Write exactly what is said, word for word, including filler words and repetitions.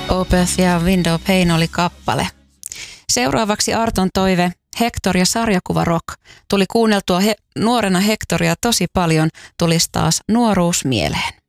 Opeth ja Window Pane oli kappale. Seuraavaksi Arton toive Hector ja sarjakuva rock. Tuli kuunneltua he, nuorena Hectoria tosi paljon, tulisi taas nuoruus mieleen.